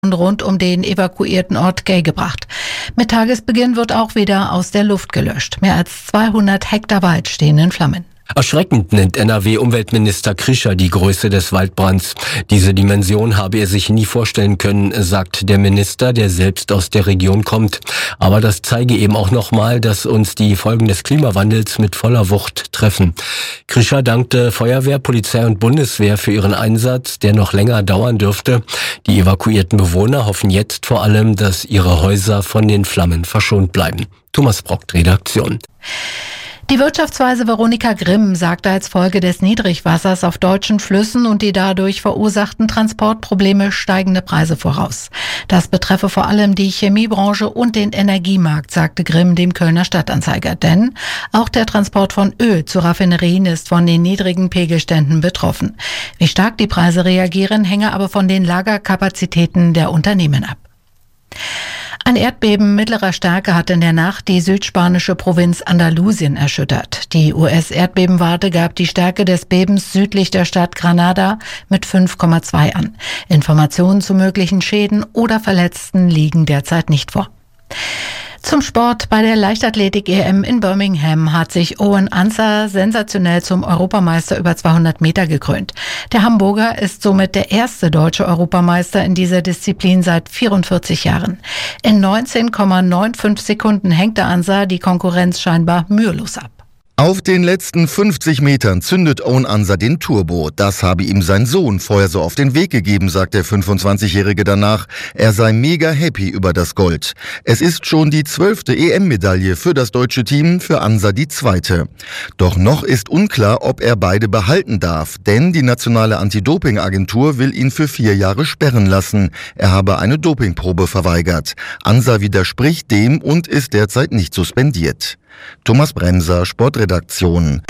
rund um den evakuierten Ort Gey gebracht. Mit Tagesbeginn wird auch wieder aus der Luft gelöscht. Mehr als 200 Hektar Wald stehen in Flammen. Erschreckend nennt NRW-Umweltminister Krischer die Größe des Waldbrands. Diese Dimension habe er sich nie vorstellen können, sagt der Minister, der selbst aus der Region kommt. Aber das zeige eben auch nochmal, dass uns die Folgen des Klimawandels mit voller Wucht treffen. Krischer dankte Feuerwehr, Polizei und Bundeswehr für ihren Einsatz, der noch länger dauern dürfte. Die evakuierten Bewohner hoffen jetzt vor allem, dass ihre Häuser von den Flammen verschont bleiben. Thomas Brockt, Redaktion. Die Wirtschaftsweise Veronika Grimm sagte als Folge des Niedrigwassers auf deutschen Flüssen und die dadurch verursachten Transportprobleme steigende Preise voraus. Das betreffe vor allem die Chemiebranche und den Energiemarkt, sagte Grimm dem Kölner Stadtanzeiger. Denn auch der Transport von Öl zu Raffinerien ist von den niedrigen Pegelständen betroffen. Wie stark die Preise reagieren, hänge aber von den Lagerkapazitäten der Unternehmen ab. Ein Erdbeben mittlerer Stärke hat in der Nacht die südspanische Provinz Andalusien erschüttert. Die US-Erdbebenwarte gab die Stärke des Bebens südlich der Stadt Granada mit 5,2 an. Informationen zu möglichen Schäden oder Verletzten liegen derzeit nicht vor. Zum Sport. Bei der Leichtathletik-EM in Birmingham hat sich Owen Ansah sensationell zum Europameister über 200 Meter gekrönt. Der Hamburger ist somit der erste deutsche Europameister in dieser Disziplin seit 44 Jahren. In 19,95 Sekunden hängte Ansah die Konkurrenz scheinbar mühelos ab. Auf den letzten 50 Metern zündet Owen Ansah den Turbo. Das habe ihm sein Sohn vorher so auf den Weg gegeben, sagt der 25-Jährige danach. Er sei mega happy über das Gold. Es ist schon die 12. EM-Medaille für das deutsche Team, für Ansah die 2. Doch noch ist unklar, ob er beide behalten darf. Denn die nationale Anti-Doping-Agentur will ihn für 4 Jahre sperren lassen. Er habe eine Dopingprobe verweigert. Ansah widerspricht dem und ist derzeit nicht suspendiert. Thomas Bremser, Sportredaktion.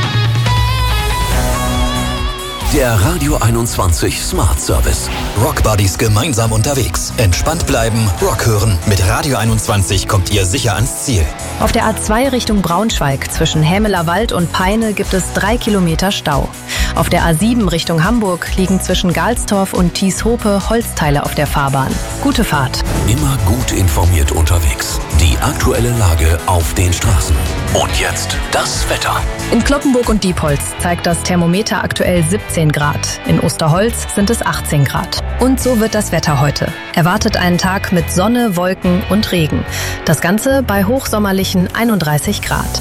Der Radio 21 Smart Service. Rock Buddies gemeinsam unterwegs. Entspannt bleiben, Rock hören. Mit Radio 21 kommt ihr sicher ans Ziel. Auf der A2 Richtung Braunschweig zwischen Hämeler Wald und Peine gibt es 3 Kilometer Stau. Auf der A7 Richtung Hamburg liegen zwischen Galstorf und Thieshope Holzteile auf der Fahrbahn. Gute Fahrt. Immer gut informiert unterwegs. Die aktuelle Lage auf den Straßen. Und jetzt das Wetter. In Cloppenburg und Diepholz zeigt das Thermometer aktuell 17 Grad. In Osterholz sind es 18 Grad. Und so wird das Wetter heute. Erwartet einen Tag mit Sonne, Wolken und Regen. Das Ganze bei hochsommerlichen 31 Grad.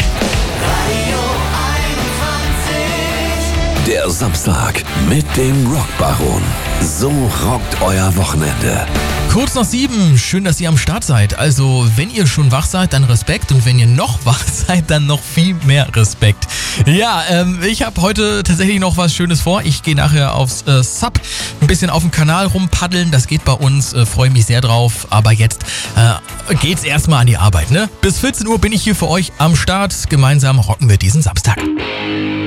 Der Samstag mit dem Rockbaron. So rockt euer Wochenende. Kurz nach 7, schön, dass ihr am Start seid. Also, wenn ihr schon wach seid, dann Respekt. Und wenn ihr noch wach seid, dann noch viel mehr Respekt. Ja, ich habe heute tatsächlich noch was Schönes vor. Ich gehe nachher aufs Sub, ein bisschen auf dem Kanal rumpaddeln. Das geht bei uns, freue mich sehr drauf. Aber jetzt geht's erstmal an die Arbeit, ne? Bis 14 Uhr bin ich hier für euch am Start. Gemeinsam rocken wir diesen Samstag.